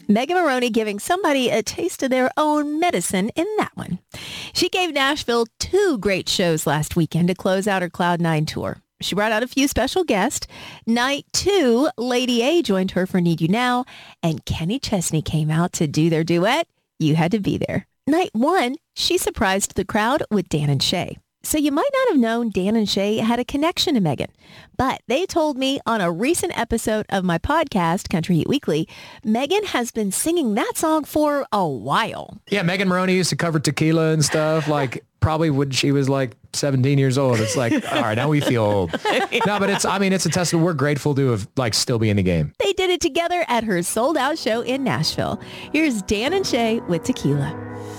Megan Moroney giving somebody a taste of their own medicine in that one. She gave Nashville 2 great shows last weekend to close out her Cloud 9 tour. She brought out a few special guests. Night 2, Lady A joined her for Need You Now, and Kenny Chesney came out to do their duet, You Had to Be There. Night 1, she surprised the crowd with Dan and Shay. So you might not have known Dan and Shay had a connection to Megan, but they told me on a recent episode of my podcast, Country Heat Weekly, Megan has been singing that song for a while. Yeah, Megan Moroney used to cover Tequila and stuff, like probably when she was like 17 years old. It's like, all right, now we feel old. No, but it's a testament. We're grateful to have like still be in the game. They did it together at her sold out show in Nashville. Here's Dan and Shay with Tequila.